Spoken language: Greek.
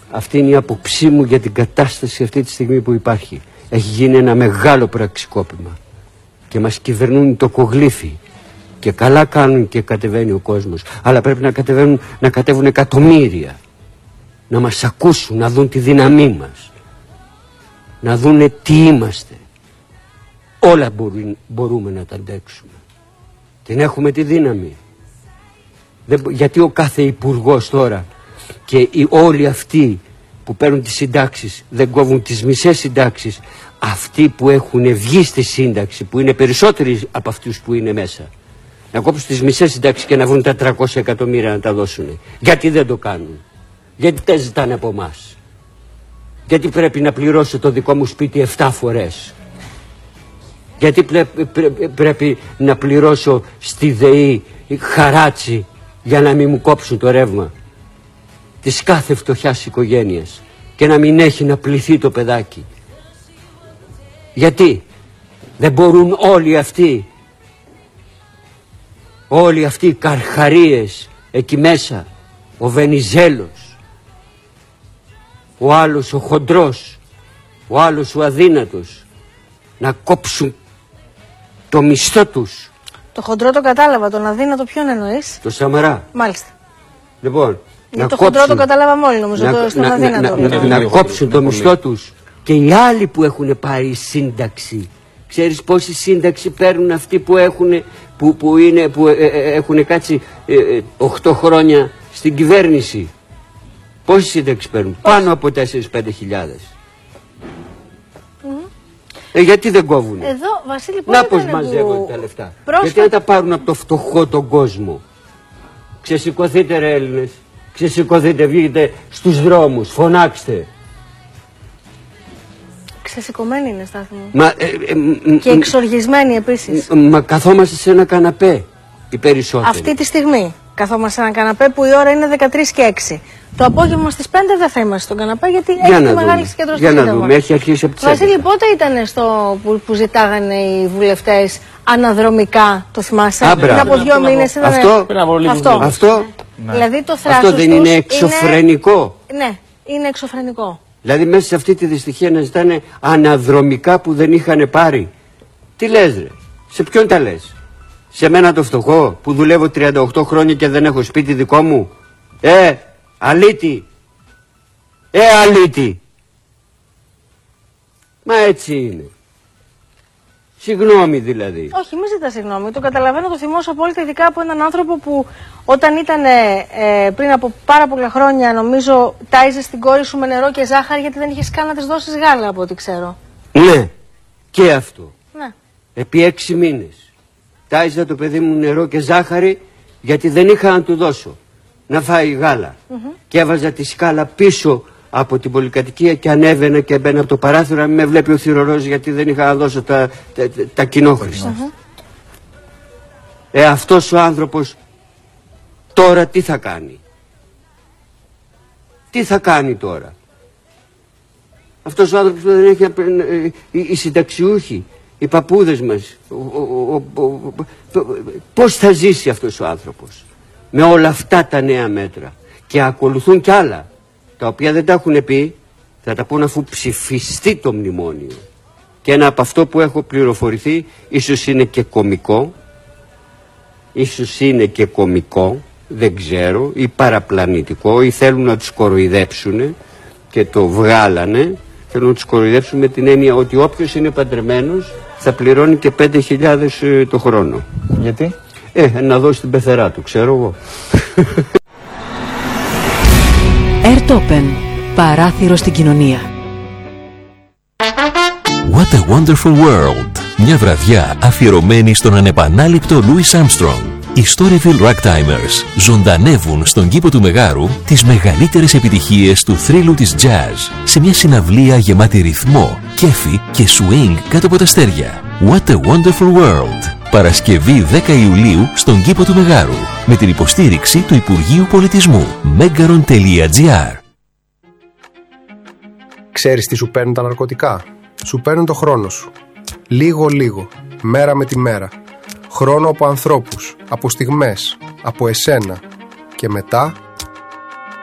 Αυτή είναι η άποψή μου για την κατάσταση αυτή τη στιγμή που υπάρχει. Έχει γίνει ένα μεγάλο πραξικόπημα και μας κυβερνούν το κογλίφι και καλά κάνουν και κατεβαίνει ο κόσμος, αλλά πρέπει να κατέβουν εκατομμύρια να μας ακούσουν, να δουν τη δύναμή μας, να δούνε τι είμαστε. Όλα μπορούμε να τα αντέξουμε. Την έχουμε τη δύναμη. Γιατί ο κάθε υπουργός τώρα και όλοι αυτοί που παίρνουν τις συντάξεις δεν κόβουν τις μισές συντάξεις, αυτοί που έχουν βγει στη σύνταξη, που είναι περισσότεροι από αυτούς που είναι μέσα, να κόψουν τις μισές συντάξεις και να βρουν τα 300 εκατομμύρια να τα δώσουν. Γιατί δεν το κάνουν? Γιατί τα ζητάνε από εμάς? Γιατί πρέπει να πληρώσω το δικό μου σπίτι 7 φορές? Γιατί πρέπει να πληρώσω στη ΔΕΗ χαράτσι για να μην μου κόψουν το ρεύμα της κάθε φτωχιάς οικογένειας και να μην έχει να πληθεί το παιδάκι? Γιατί δεν μπορούν όλοι αυτοί οι καρχαρίες εκεί μέσα, ο Βενιζέλος, ο άλλος ο χοντρός, ο άλλος ο αδύνατος, να κόψουν το μισθό τους? Το χοντρό το κατάλαβα, τον αδύνατο ποιον εννοείς? Το Σαμαρά. Μάλιστα. Λοιπόν, το χοντρό το καταλάβαμε όλοι, νομίζω, στον αδύνατο. Να κόψουν το μισθό τους. Και οι άλλοι που έχουν πάρει σύνταξη, ξέρεις πόση σύνταξη παίρνουν αυτοί που έχουν κάτσει 8 χρόνια στην κυβέρνηση? Πόση σύνταξη παίρνουν? Πάνω από 4-5 χιλιάδες. Γιατί δεν κόβουνε? Εδώ, Βασίλη, να πως μαζεύονται τα λεφτά. Γιατί να τα πάρουν από το φτωχό τον κόσμο? Ξεσηκωθείτε ρε Έλληνες, ξεσηκωθείτε, βγείτε στους δρόμους, φωνάξτε. Ξεσηκωμένοι είναι, Στάθη μου. Και εξοργισμένοι επίσης. Μα καθόμαστε σε ένα καναπέ οι περισσότεροι. Αυτή τη στιγμή καθόμαστε σε ένα καναπέ που η ώρα είναι 13 και 6. Το απόγευμα στις 5 δεν θα είμαστε στον καναπέ, γιατί έχει τη μεγάλη συγκέντρωση. Για να δούμε, έχει αρχίσει από τις 11. Βασίλη, πότε ήταν που ζητάγανε οι βουλευτές αναδρομικά, το θυμάσαι? Πριν από 2 μήνες ήταν αυτό. Δηλαδή το θράσος αυτό δεν είναι εξωφρενικό? Ναι, είναι εξωφρενικό. Δηλαδή μέσα σε αυτή τη δυστυχία να ζητάνε αναδρομικά που δεν είχαν πάρει. Τι λες ρε? Σε ποιον τα λες? Σε μένα το φτωχό που δουλεύω 38 χρόνια και δεν έχω σπίτι δικό μου? Αλήτη! Αλήτη! Μα έτσι είναι. Συγγνώμη δηλαδή. Όχι, μη ζητά συγγνώμη. Το καταλαβαίνω, το θυμώσαι απόλυτα, ειδικά από έναν άνθρωπο που όταν ήταν πριν από πάρα πολλά χρόνια, νομίζω, τάιζε την κόρη σου με νερό και ζάχαρη, γιατί δεν είχες καν να της δώσεις γάλα, από ό,τι ξέρω. Ναι, και αυτό. Ναι. Επί 6 μήνες. Τάιζα το παιδί μου νερό και ζάχαρη, γιατί δεν είχα να του δώσω να φάει γάλα. Και έβαζα τη σκάλα πίσω από την πολυκατοικία και ανέβαινα και μπαίνα από το παράθυρο να μην με βλέπει ο θηρορός, γιατί δεν είχα να δώσω τα κοινόχρηστα. Αυτός ο άνθρωπος τώρα τι θα κάνει? Τι θα κάνει τώρα? Αυτός ο άνθρωπος που δεν έχει, οι συνταξιούχοι, οι παππούδες μας, πώς θα ζήσει αυτός ο άνθρωπος με όλα αυτά τα νέα μέτρα? Και ακολουθούν κι άλλα, τα οποία δεν τα έχουν πει, θα τα πούν αφού ψηφιστεί το μνημόνιο. Και ένα από αυτό που έχω πληροφορηθεί, ίσως είναι και κωμικό, δεν ξέρω, ή παραπλανητικό, ή θέλουν να τους κοροϊδέψουν και το βγάλανε. Θέλουν να τους κοροϊδέψουν με την έννοια ότι όποιος είναι παντρεμένος θα πληρώνει και 5.000 το χρόνο. Γιατί? Να δώσει την πεθερά του, ξέρω εγώ. Airtopen. Παράθυρο στην κοινωνία. What a wonderful world. Μια βραδιά αφιερωμένη στον ανεπανάληπτο Louis Armstrong. Οι Storyville Ragtimers ζωντανεύουν στον κήπο του Μεγάρου τις μεγαλύτερες επιτυχίες του θρύλου της jazz σε μια συναυλία γεμάτη ρυθμό, κέφι και swing κάτω από τα αστέρια. What a wonderful world. Παρασκευή 10 Ιουλίου στον κήπο του Μεγάρου με την υποστήριξη του Υπουργείου Πολιτισμού. Megaron.gr. Ξέρεις τι σου παίρνουν τα ναρκωτικά? Σου παίρνουν το χρόνο σου. Λίγο, μέρα με τη μέρα. Χρόνο από ανθρώπους, από στιγμές, από εσένα. Και μετά